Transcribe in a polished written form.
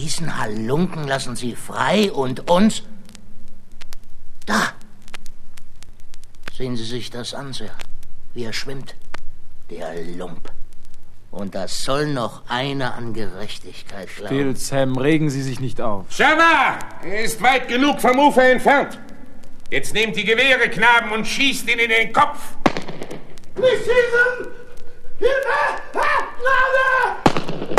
Diesen Halunken lassen Sie frei und uns... Da! Sehen Sie sich das an, Sir, wie er schwimmt. Der Lump. Und das soll noch einer an Gerechtigkeit glauben. Still, Sam, regen Sie sich nicht auf. Java! Er ist weit genug vom Ufer entfernt. Jetzt nehmt die Gewehre, Knaben, und schießt ihn in den Kopf. Nicht schießen! Hilfe! Ah, Gnade!